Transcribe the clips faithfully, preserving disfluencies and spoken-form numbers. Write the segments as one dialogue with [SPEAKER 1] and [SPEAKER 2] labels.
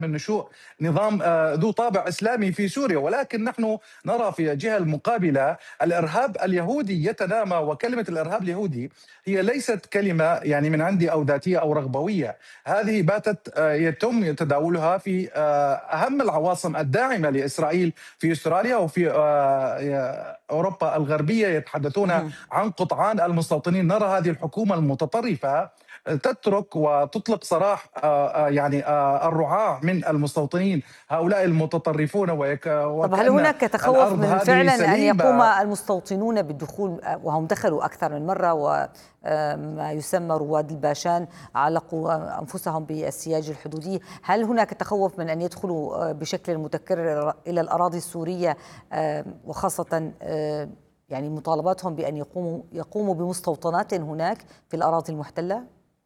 [SPEAKER 1] من نشوء نظام آه، ذو طابع إسلامي في سوريا، ولكن نحن نرى في الجهة المقابلة الإرهاب اليهودي يتنامى. وكلمة الإرهاب اليهودي هي ليست كلمة يعني من عندي أو ذاتية أو رغبوية، هذه باتت آه، يتم تداولها في آه، أهم العواصم الداعمة لإسرائيل في أستراليا وفي آه، أوروبا الغربية، يتحدثون
[SPEAKER 2] اهم.
[SPEAKER 1] عن قطعان المستوطنين. نرى هذه الحكومة المتطرفة تترك وتطلق سراح آه، آه، يعني آه، الرعاة من المستوطنين هؤلاء المتطرفون، ويك-
[SPEAKER 2] طب هل
[SPEAKER 1] وكأن
[SPEAKER 2] هناك تخوّف
[SPEAKER 1] الأرض
[SPEAKER 2] من
[SPEAKER 1] هذه
[SPEAKER 2] فعلًا أن يقوم
[SPEAKER 1] سليبة.
[SPEAKER 2] المستوطنون بالدخول، وهم دخلوا أكثر من مرة، وما يسمى رواد الباشان علقوا أنفسهم بالسياج الحدودي، هل هناك تخوّف من أن يدخلوا بشكل متكرر إلى الأراضي السورية، آآ، وخاصةً آآ، يعني مطالباتهم بأن يقوموا يقوموا بمستوطنات هناك في الأراضي المحتلة؟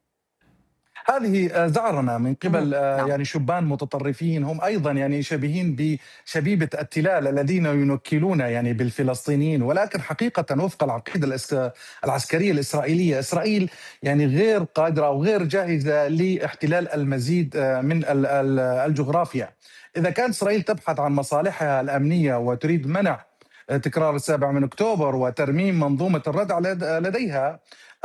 [SPEAKER 1] هذه آه، زعرنة من
[SPEAKER 2] اهم.
[SPEAKER 1] قبل آه،
[SPEAKER 2] نعم.
[SPEAKER 1] يعني شبان متطرفين هم أيضا يعني شبيهين بشبيبة التلال الذين ينكلون يعني بالفلسطينيين، ولكن حقيقة وفق العقيدة الاس- العسكرية الإسرائيلية، إسرائيل يعني غير قادرة أو غير جاهزة لاحتلال المزيد آه، من ال- ال- الجغرافيا. إذا كانت إسرائيل تبحث عن مصالحها الأمنية وتريد منع آه، تكرار السابع من أكتوبر وترميم منظومة الردع لد- لديها،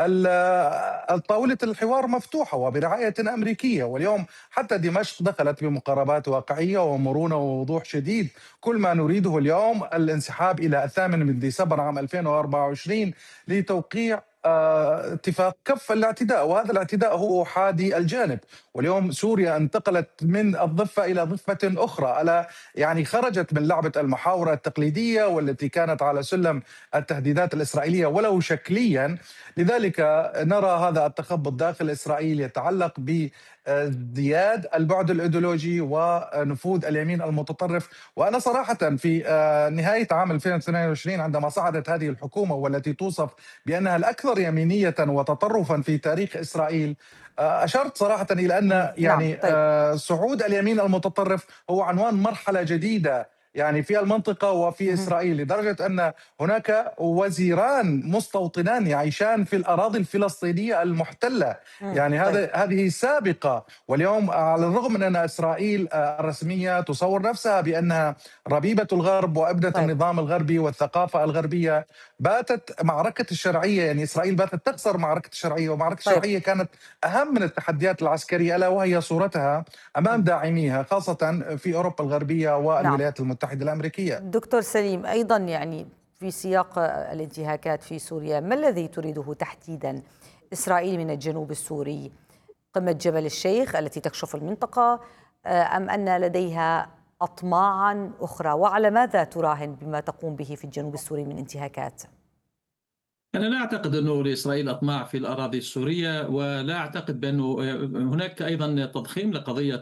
[SPEAKER 1] طاولة الحوار مفتوحة وبرعاية أمريكية. واليوم حتى دمشق دخلت بمقاربات واقعية ومرونة ووضوح شديد. كل ما نريده اليوم الانسحاب إلى الثامن من ديسمبر عام ألفين وأربعة وعشرين لتوقيع آه، اتفاق كف الاعتداء، وهذا الاعتداء هو أحادي الجانب. واليوم سوريا انتقلت من الضفة إلى ضفة أخرى، ألا يعني خرجت من لعبة المحاورة التقليدية والتي كانت على سلم التهديدات الإسرائيلية ولو شكليا. لذلك نرى هذا التخبط داخل إسرائيل يتعلق بازدياد البعد الأيديولوجي ونفوذ اليمين المتطرف. وأنا صراحة في آه، نهاية عام ألفين واثنين وعشرين عندما صعدت هذه الحكومة والتي توصف بأنها الأكثر يمينية وتطرفا في تاريخ إسرائيل، آه، أشرت صراحة إلى أن
[SPEAKER 2] اهم. نعم.
[SPEAKER 1] يعني
[SPEAKER 2] طيب.
[SPEAKER 1] آه، صعود اليمين المتطرف هو عنوان مرحلة جديدة يعني في المنطقة وفي
[SPEAKER 2] اهم.
[SPEAKER 1] إسرائيل، لدرجة أن هناك وزيران مستوطنان يعيشان في الأراضي الفلسطينية المحتلة.
[SPEAKER 2] إمم.
[SPEAKER 1] يعني
[SPEAKER 2] طيب.
[SPEAKER 1] هذا هذه سابقة. واليوم على الرغم من أن إسرائيل آه، الرسمية تصور نفسها بأنها ربيبة الغرب وابنة
[SPEAKER 2] طيب.
[SPEAKER 1] النظام الغربي والثقافة الغربية، باتت معركة الشرعية، يعني إسرائيل باتت تخسر معركة الشرعية، ومعركة
[SPEAKER 2] طيب.
[SPEAKER 1] الشرعية كانت أهم من التحديات العسكرية، ألا وهي صورتها أمام
[SPEAKER 2] إمم.
[SPEAKER 1] داعميها خاصة في أوروبا الغربية
[SPEAKER 2] نعم.
[SPEAKER 1] والولايات المتحدة الأمريكية.
[SPEAKER 2] دكتور سليم، أيضا يعني في سياق الانتهاكات في سوريا، ما الذي تريده تحديدا إسرائيل من الجنوب السوري؟ قمة جبل الشيخ التي تكشف المنطقة، آه، أم أن لديها أطماعا أخرى؟ وعلى ماذا تراهن بما تقوم به في الجنوب السوري من انتهاكات؟
[SPEAKER 3] أنا لا أعتقد أنه لإسرائيل أطماع في الأراضي السورية، ولا أعتقد بأنه هناك أيضا تضخيم لقضية